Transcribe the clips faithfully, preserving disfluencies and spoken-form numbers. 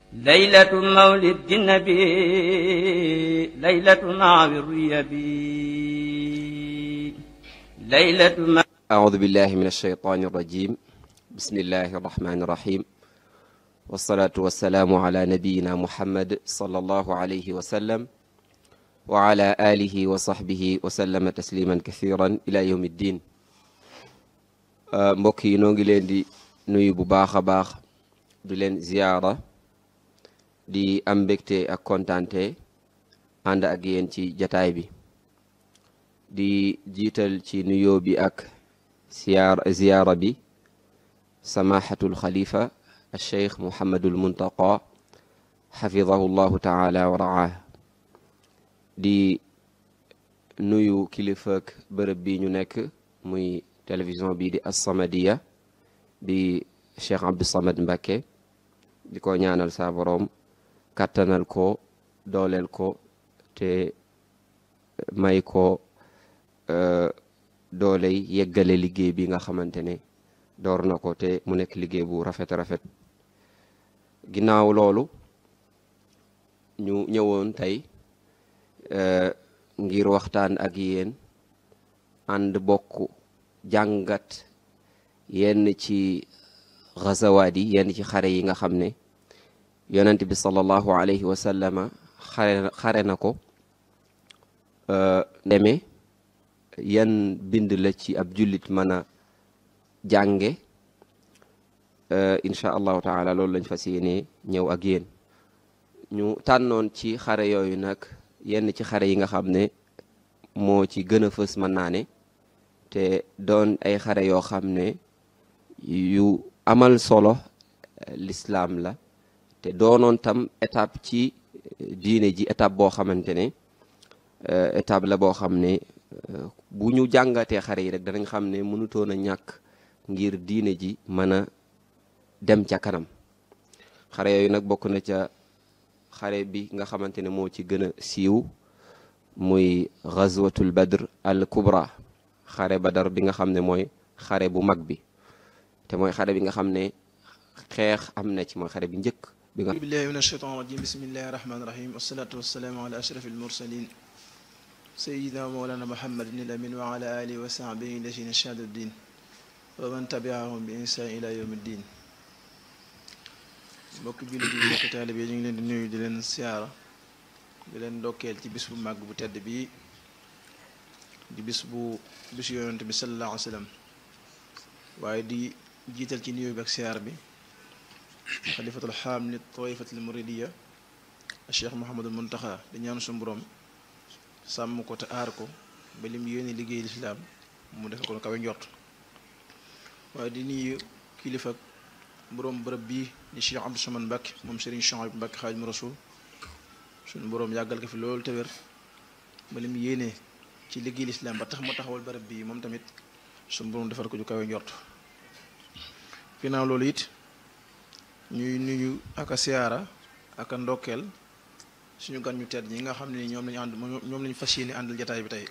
ليلة مولد النبي ليلة نعم الريبي ليلة ما أعوذ بالله من الشيطان الرجيم بسم الله الرحمن الرحيم والصلاة والسلام على نبينا محمد صلى الله عليه وسلم وعلى آله وصحبه وسلم تسليما كثيرا إلى يوم الدين mbokk yi noo ngi leen di nuyu bu baax a baax di leen ziyaara di am mbégte ak kontaante ànd ak yéen ci jataay bi di jiital ci nuyoo bi ak ziyaar ziyaara bi samahatul xalifa al cheikh Muhammadul Muntaqa xafidahu llahu taala wa raah di nuyu kilifaak bërëb bi ñu nekk muy télévision bii di As-Samadiyya di Cheikh Abdou Samad Mbacké di ko ñaanal sa borom kattanal ko dooleel ko te may ko dooley yeggale liggéey bi nga xamante ne door na ko te mu nekk liggéey bu rafet rafet ginnaaw loolu ñu ñëwoon tey ngir waxtaan ak yéen ànd bokk jàngat yenn ci gazawaat yi yenn ci xare yi nga xam ne yonent bi sallallahu alayhi wa sallama xare xare na ko demee yan bind la ci ab jullit mën a jànge incha allahu taala loolu lañ fas yéene ñëw ak yéen ñu tànnoon ci xare yooyu nag yenn ci xare yi nga xam ne moo ci gën a fës mën naa ne te doon ay xare yoo xam ne yu amal solo l'islam la te doonoon tam étape ci diine ji étape boo xamante ne étape la boo xam ne bu ñu jàngatee xare yi rek danañ xam ne mënutoon a ñàkk ngir diine ji mën a dem ca kanam xare yooyu nag bokk na ca xare bi nga xamante ne moo ci gën a siiw muy ghazwatul badr al kubra xare badar bi nga xam ne mooy xare bu mag bi te mooy xare bi nga xam ne xeex am na ci mooy xare bi njëkk bi nga billahi min ashaytan rajim bismillahi rahmani rahim wassalatu wassalaamu ala ashraf almursalin sayidina mawlana muhammadin al amin wa ala alihi wa sahbihi lazina shahadu din wa man tabiahum bi ihsan ila yawmi ddin mbokk jullit yi mbokk taalibe yi ñu ngi leen di nuyu di leen siyaara di leen ndokkeel ci bis bu màgg bu tedd bi di bis bu bisu yonent bi sallallahu alayhi wa sallam waaye di jiital ci nuyoo bi ak siyaar bi xalifatul xaam li taifatul muridiya cheikh Mouhamadul Muntaxa di ñaanu suñu borom sàmm ko te aar ko ba lim yéene liggéey lislaam mu defe ko kawe njort waaye di nuyu kilifa borom bërëb bii di cheikh Abdou Samad Mbacké moom Serigne Chouaïb Mbacké Xaadimu Rasuul suñu borom yàggal ko fi loolu te wér ba lim yéene ci liggéey lislaam ba tax mu taxawal barab bii moom tamit suñu borom defar ko ju kawe njort ginnaaw loolu it ñuy nuyu ak a siyaara ak a ndokkeel suñu gan ñu tedd ñi nga xam ne ñoom lañu ànd ñoom lañu fas yéene àndal jataay bi tey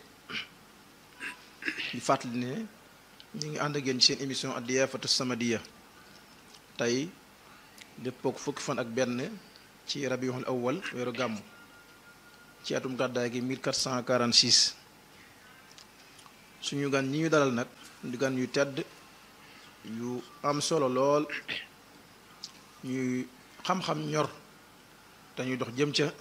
di fàttali ne ñu ngi ànd ak yéen ci seen émission ad-Diyaafatu Samadiyya tey dëppook fukki fan ak benn ci rabiul awwal weeru gàmm ci atum gàddaay gi mille quatre cent quarante-six suñu gan ñi ñu dalal nag di gan yu tedd yu am solo lool ñuy xam-xam ñor dañuy dox jëm ca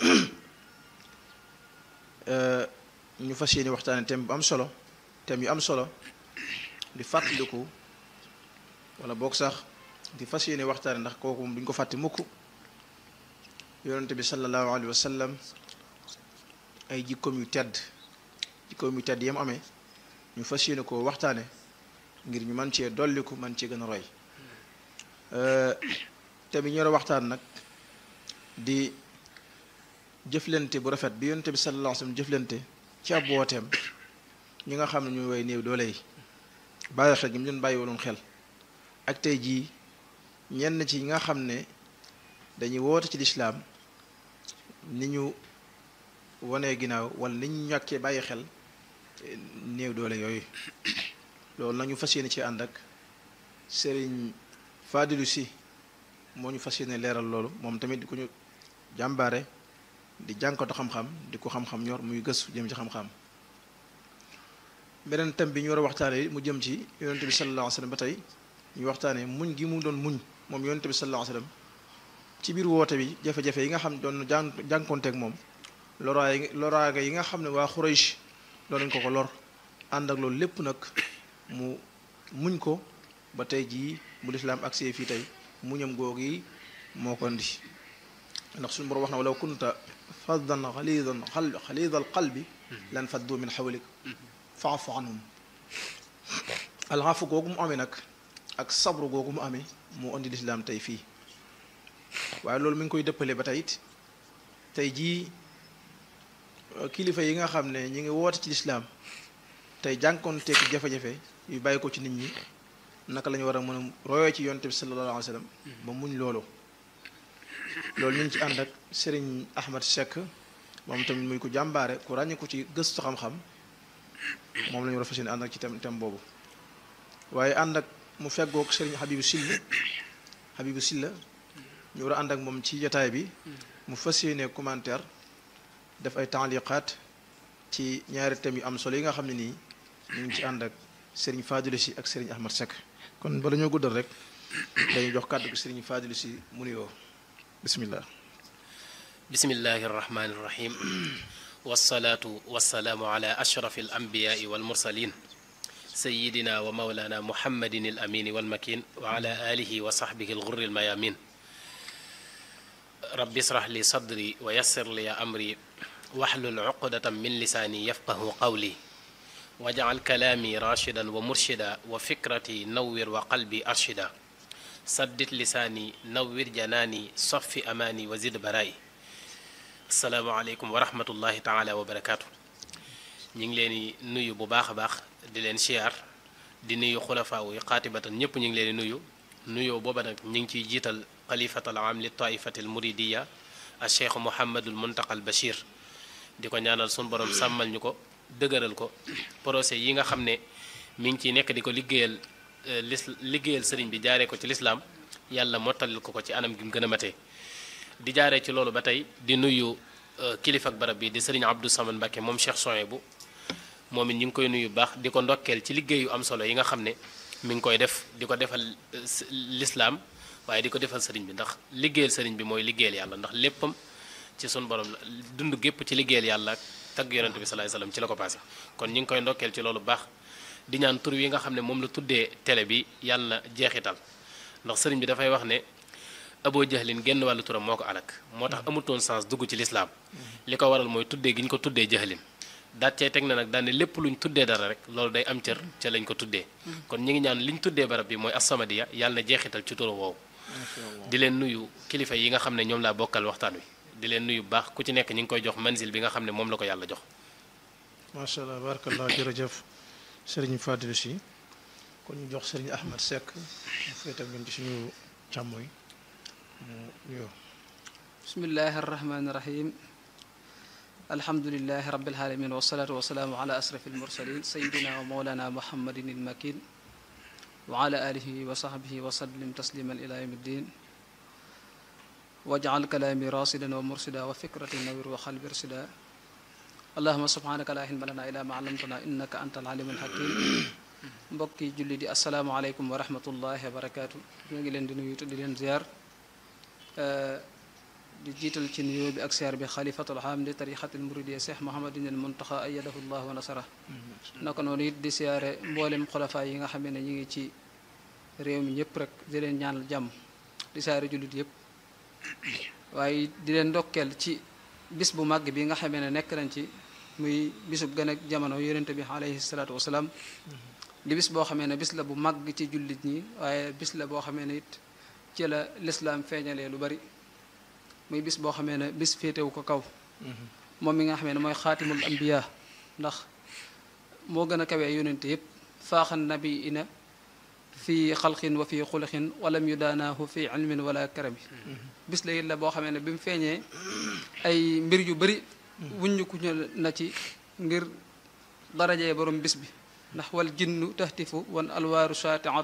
ñu fas yéene waxtaane thème bu am solo thème yu am solo di fàttaliku wala boog sax di fas yéene waxtaane ndax kooku duñ ko fàtte mukk yonente bi sallallahu alayhi wa sallam ay jikkoom yu tedd jikkoom yu tedd yam amee ñu fas yéene ko waxtaane ngir ñu mën cee dolliku mën cee gën a roy te bi ñoro waxtaan nag di jëflante bu rafet bi yonent bi sallallahu alayhi wasallam jëflante ci ab wooteem ñi nga xam ne ñuy way néew doole yi bàyyi xel gi mu leen bàyyi woon xel ak tey jii ñenn ci ñi nga xam ne dañuy woote ci lislaam ni ñu wanee ginnaaw wala ni ñu ñàkkee bàyyi xel néew doole yooyu loolu nag ñu fas yéene ci ànd ak Serigne Fadilou Sy moo ñu fas yéene leeral loolu moom tamit di ko ñu jàmbaare di jànkatu xam-xam di ko xam-xam ñor muy gëstu jëm ci xam-xam. beneen thème bi ñu war a waxtaanee mu jëm ci yonente bi sallallahu alayhi wa sallam ba tey ñu waxtaanee muñ gi mu doon muñ moom yonente bi sallallahu alayhi wa sallam ci biir woote bi jafe-jafe yi nga xam doon jàn jànkonteeg moom loraay loraaga yi nga xam ne waa Xuraysh doon nañ ko ko lor ànd ak loolu lépp nag mu muñ ko ba tey jii bu lislaam agsee fii tey muñam googu yi moo ko indi ndax suñu borom wax na walaw kunta faddan xaliidan xaliidal qalbi lan faddu min xawlik faafu anhum alxafu googu mu amee nag ak sabru googu mu amee moo indi lislaam tey fii waaye loolu mi ngi koy dëppale ba tey it tey jii kilifa yi nga xam ne ñi ngi woote ci lislaam tey jànkoonteeg jafe-jafe yu bàyyi ko ci nit ñi naka la ñu war a mën a royoo ci yonte bi sallallahu alayhi wa sallam ba muñ loolu loolu ñu ngi ci ànd ak Serigne Ahmad Seck moom tamit muy ko jàmbaare ku ràññee ko ci gëstu xam-xam moom la ñu war a fas yéene ànd ak ci tem tem boobu waaye ànd ak mu feggoog Serigne Habibou Silla Habibou Silla ñu war a ànd ak moom ci jotaay bi mu fas yéene commentaire def ay taaliqaat ci ñaari thèmes yu am solo yi nga xam ne nii ñu ngi ci ànd ak Serigne Fadilou Sy ak Serigne Ahmad Seck kon bala ñoo guddal rek dañuy jox kàddu gi Serigne Fadilou Sy mu nuyoo bismillah bismillahi arrahmani irrahim wasalaatu wasalaamu ala ashrafi alambiyaai walmursalin sayidina wa maulana muhammadin al amini walmakin wa ala alihi wa sahbihi algurri almayamin rabbi israh li sadri wa yassir li amri wahlul uqdatan min lisaani yafqahu qawli waj'al kalaami rashidan wa murshida wa fikrati nawwir wa qalbi arshida saddit lisaani nawwir janaani soffi amaani wa zid baraay assalaamu aleykum wa rahmatullahi taala wa barakaatu. ñu ngi leen di nuyu bu baax a baax di leen siyaar di nuyu xulafaawu yi xaatibatan ñëpp ñu ngi leen di nuyu nuyoo booba nag ñu ngi ciy jiital xalifatal am li taifati al muridiya al cheikh Mouhamadul Muntaqa al Bachir di ko ñaanal sun borom sàmmal ñu ko dëgëral ko procès yi nga xam ne mi ngi ciy nekk di ko liggéeyal lis liggéeyal sëriñ bi jaaree ko ci lislaam yàlla mottalil ko ko ci anam gi mu gën a matee di jaaree ci loolu ba tey di nuyu kilifa ak barab bi di sëriñ Abdou Samad Mbacké moom Cheikh Souhaïbou moom it ñu ngi koy nuyu baax di ko ndokkeel ci liggéeyu am solo yi nga xam ne mi ngi koy def di ko defal lislaam waaye di ko defal sëriñ bi ndax liggéeyal sëriñ bi mooy liggéeyal yàlla ndax léppam ci sun borom la dund gépp ci liggéeyal yàlla ak tagg yonente bi salaay salaam ci la ko passé kon ñu ngi koy ndokkeel ci loolu baax di ñaan tur wi nga xam ne moom la tuddee télé bi yàlla na jeexital ndax sëriñ bi dafay wax ne Aboo Jahlin genn wàllu turam moo ko alak moo tax amutoon sens dugg ci lislaam li ko waral mooy tuddee gi ñu ko tuddee Jahlin daat cee teg na nag daane lépp luñ tuddee dara rek loolu day am cër ca lañ ko tuddee kon ñu ngi ñaan liñ tuddee barab bi mooy As-Samadiyya yàlla na jeexital ci turu woowu di leen nuyu kilifa yi nga xam ne ñoom laa bokkal waxtaan wi di leen nuyu bu baax ku ci nekk ñu ngi koy jox manzil bi nga xam ne moom la ko yàlla jox macha allah barakallah jërëjëf Serigne Fadilou Sy kon ñu jox Serigne Ahmad Seck mu féetam ñun ci suñu càmmooy mu nuyoo bismillahi arrahmani irrahim alhamdulilahi rabbil alamin wasalaatu wasalaamu ala asrafi almursalin sayidina wa mawlana muhammadin ilmakin wa ala alihi wa sahbihi wa sallim tasliman ila yawmi ddin waj'al kalaami rasidan wa mursida wa fikrati nawir wa qalbi irsida allahuma subhanaka la ilma lana illa ma allamtana innaka anta alalim alhakim mbokki julli di assalaamu aleykum wa rahmatullahi wa barakatuh ñoo ngi leen di nuyu di leen ziyaar di jiital ci nuyoo bi ak siyaar bi xalifatul aam di tarixatul muridiyya Cheikh Mouhamadinil Muntaxa ayyadahu llah wa nasara naka noonu it di siyaare mboolem xulafaa yi nga xam ne ñu ngi ci réew mi ñëpp rek di leen ñaanal jàmm di siyaare jullit yëpp waaye di leen ndokkeel ci bis bu màgg bi nga xamee ne nekk nañ ci muy bisub gën ak jamono yonente bi alayhi salaatu wasalaam di bis boo xamee ne bis la bu màgg ci jullit ñi waaye bis la boo xamee ne it ci la lislaam feeñalee lu bari muy bis boo xamee ne bis féetewu ko kaw moom mi nga xamee ne mooy xaatimul ambiya ndax moo gën a kawee yonente yëpp faaxan nabi ina fi xalqin wa fi xuluqin walam yu daanaahu fi ilmin wala karami bis la it la boo xamee ne bi mu feeñee ay mbir yu bari wuññu ku na ci ngir darajee borom bis bi ndax wal jinnu tahtifu wan alwaaru shaatiatun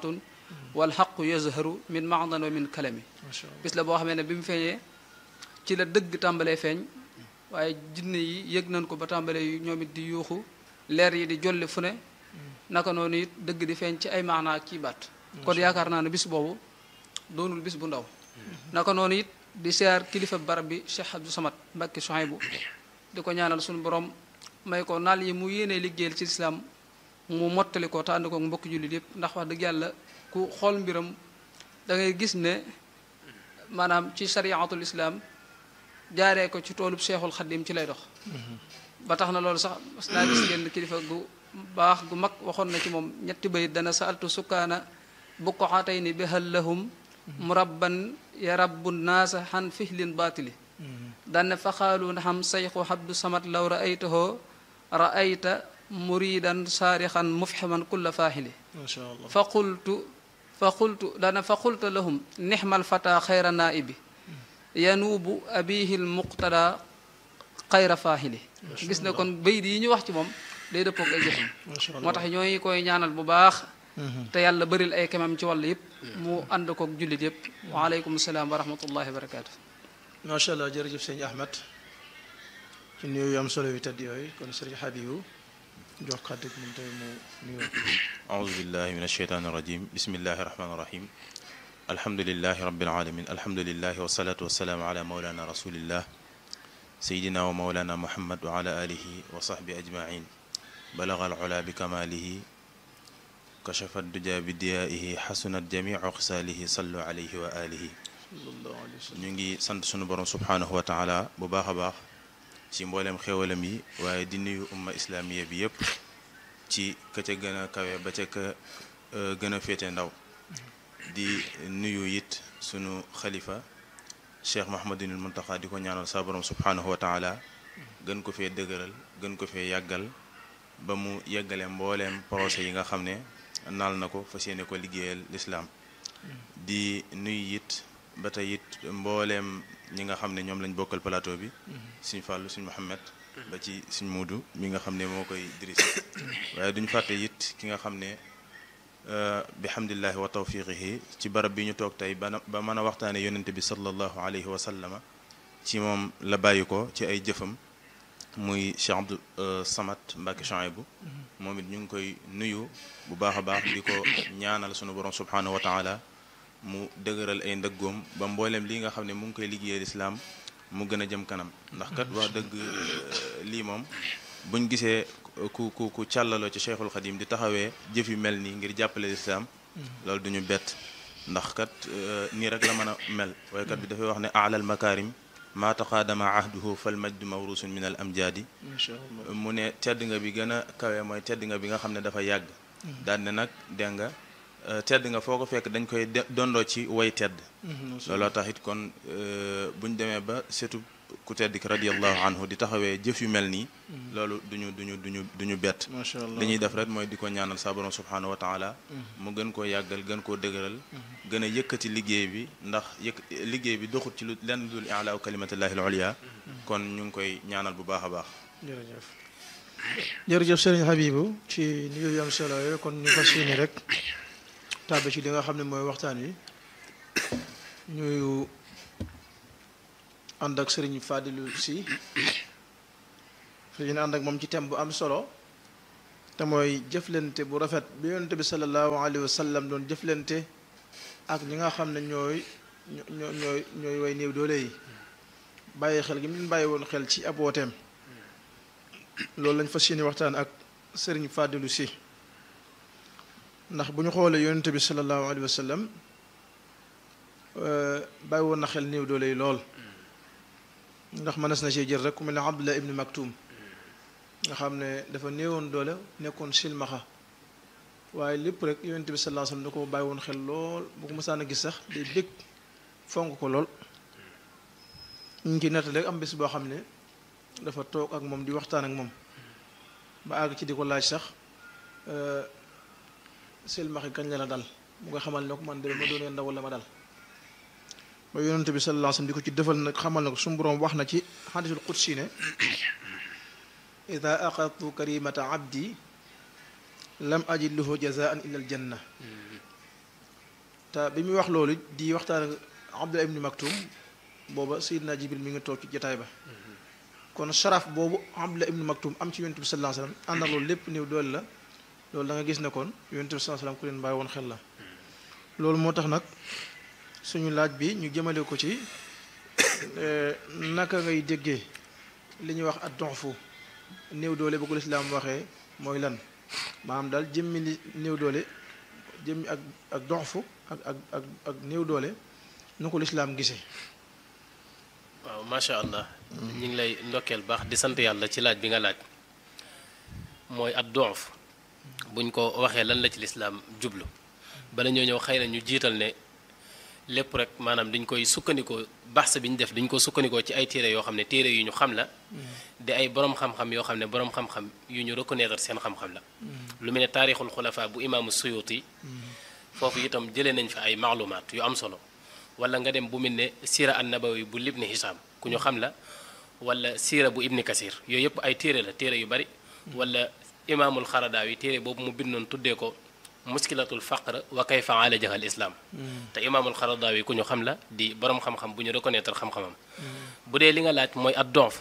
wal xaqu yazharu min maadan wa min kalami bis la boo xamee ne bi mu feeñee ci la dëgg tàmbalee feeñ waaye jinne yi yëg nañ ko ba tàmbalee ñoom it di yuuxu leer yi di jolli fu ne naka noonu it dëgg di feeñ ci ay maanaa ak ci baat kon yaakaar naa ne bis boobu doonul bis bu ndaw naka noonu it di siyaar kilifa barab bi Cheikh Abdou Samad Mbacke Souhaïbou di ko ñaanal suñu borom may ko naal yi mu yéenee liggéeyal ci islam mu mottali ko te ànd ko mbokk jullit yëpp ndax wax dëgg yàlla ku xool mbiram da ngay gis ne maanaam ci sariyatul islam jaaree ko ci toolub Cheikhul Khadim ci lay dox ba tax na loolu sax mas naa gis ngeen kilifa gu baax gu mag waxoon na ci moom ñetti bayit dana saaltu sukkaana buqaatayni bihal lahum murabban yarabbu naasa xan fihlin baatili danne fa xaalu ndaxam sayxu Abdu Samad law raaytahu raayta muridan saarixan mufximan kulla faaxili fa qultu fa qultu dana fa qulta lahum nixmal fata xayra naaibi yanuubu abihi lmuqtada xayra faaxili gis na kon bayit yi ñu wax ci moom day dëppoog ay jëfam moo tax ñooy koy ñaanal bu baax te yàlla bëril ay kemam ci wàll yëpp mu ànd koog jullit yëpp waaleykum salaam wa rahmatullahi wa barakaatu. macha allah jërëjëf sëñ Ahmed ci nuyu yu am solo yu tedd yooyu kon sëriñ Habibou jox kàddu gi moom tamit mu nuyoo. aoudu billahi min alsheytaan irrajim bismillahi irrahmani irrahim alhamdulilahi rabbil alamin alhamdulilahi wasalaatu wasalaamu ala maulana rasulillah sayidina wa maulana muhammad wa ala alihi wa sahbi ajmain balaga al ula bi kamalihi kachafat duja bi diyaihi xasunat jamiu xisaalihi sallu alayhi wa alihi ñu ngi sant sunu borom subhaanahu wa taala bu baax a baax ci mbooleem xéwalam yi waaye di nuyu umma islaamiya bi yëpp ci ka ca gën a kawe ba ca ka gën a féete ndaw di nuyu it sunu xalifa cheikh Mahamadinil Muntaxa di ko ñaanal sa borom subhaanahu wa taala gën ko fee dëgëral gën ko fee yàggal ba mu yeggale mbooleem projet yi nga xam ne naal na ko fas yéene ko liggéeyal lislaam di nuyu it ba tey it mbooleem ñi nga xam ne ñoom lañ bokkal plateau bi suñ Fàllu suñ Mohamed ba ci suñ Muudu mi nga xam ne moo koy dirisi waaye duñ fàtte it ki nga xam ne bi hamdillahi wa tawfiqihi ci barab bi ñu toog tey ba ba mën a waxtaane yonente bi sallallahu alayhi wa sallama ci moom la bàyyi ko ci ay jëfam muy Cheikh Abdou Samad Mbacke Souhaïbou moom it ñu ngi koy nuyu bu baax a baax di ko ñaanal sunu borom subhanahu wa taala mu dëgëral ay ndëggoom ba mboolem lii nga xam ne mu ngi koy liggéeyal islaam mu gën a jëm kanam ndax kat wax dëgg lii moom buñ gisee ku ku ku càllaloo ci Cheikhul Khadim di taxawee jëf yu mel nii ngir jàppale lislaam loolu duñu bett ndax kat nii rek la mën a mel waaye kat bi dafay wax ne alal makarim maa taqaadama ahduhu fal majdu mawrusun min al amjaadi mu ne tedd nga bi gën a kawe mooy tedd nga bi nga xam ne dafa yàgg daal ne nag dégg nga tedd nga foo ko fekk dañ koy dondoo ci way tedd looloo tax it kon buñ demee ba setu ku tedd ki radiallahu anhu di taxawee jëf yu mel nii loolu duñu duñu duñu duñu bett li ñuy def rek mooy di ko ñaanal sa borom subhanahu wa taala mu gën koo yàggal gën koo dëgëral gën a yëkkati liggéey bi ndax yëkk liggéey bi doxut ci lu lenn dul i'laa kalimatillahi al-ulya kon ñu ngi koy ñaanal bu baax a baax jërëjëf jërëjëf sëriñ Habibou ci nuyu yu am solo yooyu kon ñu fas yéene rek tàbbi ci li nga xam ne mooy waxtaan wi ñuy ànd ak sëriñ Fadilou Sy fi ñu ànd ak moom ci thème bu am solo te mooy jëflante bu rafet bi yonent bi sallallahu alayhi wa sallam doon jëflante ak ñi nga xam ne ñooy ñoo ñooy ñooy way néew doole yi bàyyi xel gi mu leen bàyyi woon xel ci ab wooteem loolu lañ fas yéene waxtaan ak sëriñ Fadilou Sy ndax bu ñu xoolee yonent bi sallallahu alayhi wa sallam bàyyi woon na xel néew doole yi lool ndax mënees na ci jël rek ku mel ne Abdullah ibn Maktum nga xam ne dafa néewoon doole nekkoon silmaxa waaye lépp rek yonent bi sallallahu alayhi wa sallam da ko bàyyi woon xel lool bu ko mësaan a gis sax day bég fonk ko lool ñu ngi ciy nettali rek am bés boo xam ne dafa toog ak moom di waxtaan ak moom ba àgg ci di ko laaj sax silmaxa kañ la la dal mu nga xamal ne ko man de ma doonee ndaw la ma dal ba yonent bi sallallahu alayhi wasallam di ko ci defal nag xamal na ko suñu boroom wax na ci xadisul qudsi ne ida aqadtu karimata abdi lam ajid lahu jazaan illa al janna te bi muy wax loolu di waxtaan Abdullah ibn Maktum booba Seydina Jibril mi nga toog ci jotaay ba kon sharaf boobu Abdullah ibn Maktum am ci yonent bi sallallahu alayhi wasallam ànd ak loolu lépp néew doole la loolu da nga gis ne kon yonent bi sallallahu alayhi wasallam ku leen bàyyi woon xel la loolu moo tax nag suñu laaj bi ñu jëmale ko ci naka ngay déggee li ñuy wax ak donfu néew doole bu ko lislaam waxee mooy lan maanaam daal jëmmi li néew doole jëmmi ak ak donfu ak ak ak ak néew doole nu ko lislaam gisee. waaw macha allah. ñu ngi lay ndokkeel baax di sant yàlla ci laaj bi nga laaj mooy ad donf buñ ko waxee lan la ci lislaam jublu bala ñoo ñëw xëy na ñu jiital ne lépp rek maanaam dañ koy sukkandikoo baxsa bi ñu def dañ ko sukkandikoo ci ay téere yoo xam ne téere yu ñu xam la di ay borom xam-xam yoo xam ne borom xam-xam yu ñu reconnaître seen xam-xam la lu mel ne taarixul xulafa bu imaamu suyuti foofu itam jëlee nañ fi ay maalumaat yu am solo wala nga dem bu mel ne siira an nabawi bu libni hisaam ku ñu xam la wala siira bu ibni kasir yooyu yëpp ay téere la téere yu bari wala imaamul xaradaawi téere boobu mu bindoon tuddee ko muskilatul faqr wa kayfa alajaha al islam te imaamul xaradaawi ku ñu xam la di borom xam-xam bu ñu reconnaître xam-xamam bu dee li nga laaj mooy ad donf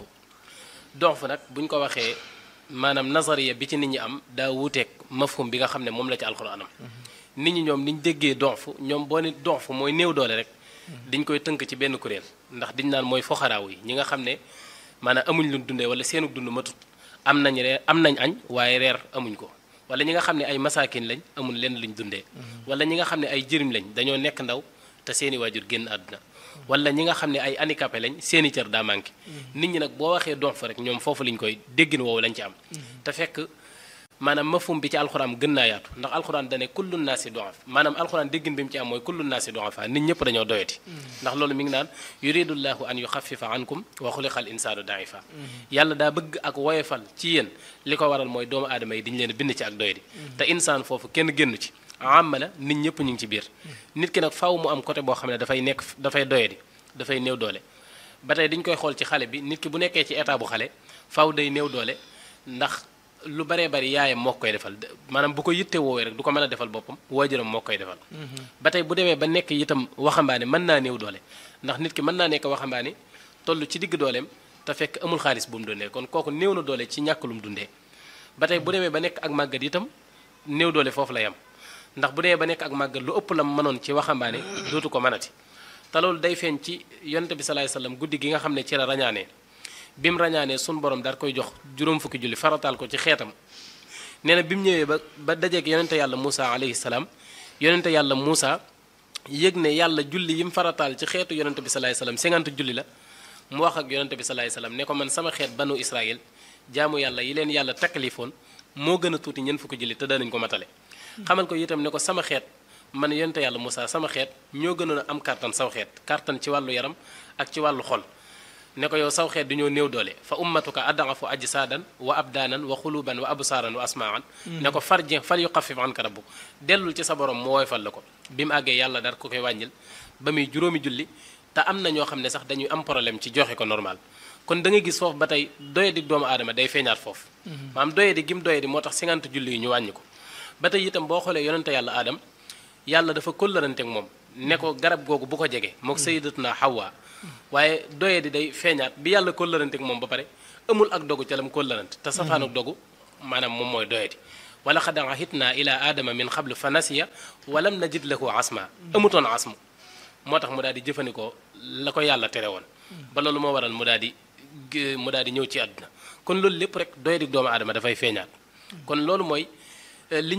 donf nag buñ ko waxee maanaam nazariya bi ci nit ñi am daa wuuteeg mafhum bi nga xam ne moom la ci alxuraanam nit ñi ñoom niñ déggee donf ñoom boo ni donf mooy néew doole rek diñ koy tënk ci benn kuréel ndax diñ naan mooy foxaraaw yi ñi nga xam ne maanaam amuñ lu dundee wala seenu dund matut am nañ reer am nañ añ waaye reer amuñ ko wala ñi nga xam ne ay masaakin lañ amul lenn luñ dundee wala ñi nga xam ne ay jërim lañ dañoo nekk ndaw te seeni waajur génn àdduna wala ñi nga xam ne ay handicapé lañ seeni cër daa manqué nit ñi nag boo waxee donf rek ñoom foofu liñ koy déggin woowu lañ ci am te fekk maanaam mafhum bi ci alxuraan gën naa yaatu ndax alxuraan dane kullu naasi doaf maanaam alxuraan déggin bi mu ci am mooy kullu naasi doafa nit ñëpp dañoo doyati ndax loolu mi ngi naan yuridullahu an yuxafifa ankum wa xuliqal insaanu daifa yàlla daa bëgg ak woyefal ci yéen li ko waral mooy doomu aadama yi diñu leen bind ci ak doyadi te insaan foofu kenn génnu ci amma la nit ñëpp ñu ngi ci biir nit ki nag faaw mu am côté boo xam ne dafay nekk dafay doyadi dafay néew doole ba tey dañ koy xool ci xale bi nit ki bu nekkee ci état bu xale faaw day néew doole ndax lu baree bari yaayam moo koy defal maanaam bu ko yitte woowee rek du ko mën a defal boppam waajuram moo koy defal ba tey bu demee ba nekk itam waxambaane mën naa néew doole ndax nit ki mën naa nekk waxambaane toll ci digg dooleem te fekk amul xaalis bu mu dundee kon kooku néew na doole ci ñàkk lu mu dundee ba tey bu demee ba nekk ak màggat itam néew doole foofu la yam ndax bu demee ba nekk ak màggat lu ëpp la mënoon ci waxambaane dootu ko mënati te loolu day feeñ ci yonent bi salaay sallam guddi gi nga xam ne ci la rañaanee bi mu rañaanee sun borom daal koy jox juróom fukki julli farataal ko ci xeetam nee na bi mu ñëwee ba ba dajeeg yonente yàlla Moussa alayhi salaam yonente yàlla Moussa yëg ne yàlla julli yi mu farataal ci xeetu yonente bi salaay salaam cinquante julli la mu wax ak yonente bi salaay salaam ne ko man sama xeet banu Israël jaamu yàlla yi leen yàlla takkalifoon moo gën a tuuti ñeent fukki julli te danañ ko matale. xamal ko itam ne ko sama xeet man yonente yàlla Moussa sama xeet ñoo gënoon a am kartan saw xeet kartan ci wàllu yaram ak ci wàllu xol. ne ko yow saw xeet du ñoo néew doole fa ummatuka ad'afu ajsaadan wa abdaanan wa xuluban wa absaaran wa asmaan ne ko farji fal yuxaffif anka rabbuk dellul ci sa borom mu woyfal la ko bi mu àggee yàlla dar ko koy wàññil ba muy juróomi julli te am na ñoo xam ne sax dañuy am problème ci joxe ko normal kon da nga gis foofu ba tey doyadi doomu aadama day feeñaat foofu maanaam doyadi gim doyadi moo tax cinquante julli yi ñu wàññi ko ba tey itam boo xoolee yonente yàlla aadam yàlla dafa kóllëranteeg moom ne ko garab googu bu ko jege mook sayyidatuna Hawa waaye doye di day feeñaat bi yàlla kóllërante ak moom ba pare amul ak dogu ca lam kóllërante te safaan ak dogu maanaam moom mooy doye di wala xad ahidna ila aadama min qablu fa nasiya walam najid lahu asma amutoon asmu moo tax mu daal di jëfandikoo la ko yàlla tere woon ba loolu moo waral mu daal di mu daal di ñëw ci àdduna kon loolu lépp rek doye di doomu aadama dafay feeñaat kon loolu mooy li